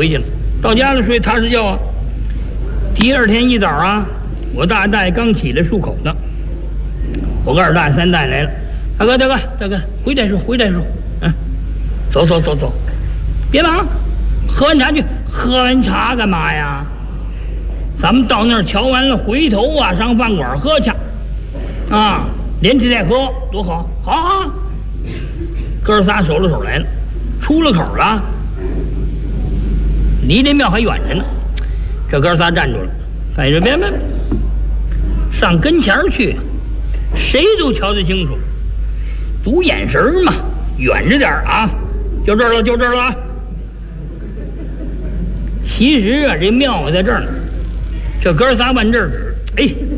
回去了。到家了睡踏实觉啊。第二天一早啊，我大爷刚起来漱口呢，我跟二大爷三大爷来了。大哥，回再说。走，别忙，喝完茶去。喝完茶干嘛呀？咱们到那儿瞧完了，回头啊上饭馆喝去。啊，连吃带喝，多好！好，哥仨手拉手来了，出了口了，离这庙还远着呢。这哥仨站住了，大爷说别，上跟前去，谁都瞧得清楚，赌眼神嘛，远着点啊，就这儿了啊。其实啊，这庙在这儿呢。这哥仨往这儿指，哎，